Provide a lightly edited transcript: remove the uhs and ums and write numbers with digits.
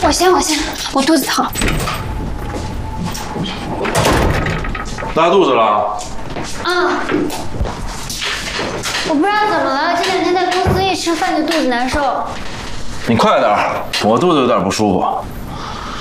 我先，我肚子疼。 拉肚子了？ 啊！我不知道怎么了，这2天在公司一吃饭就肚子难受。 你快点，我肚子有点不舒服。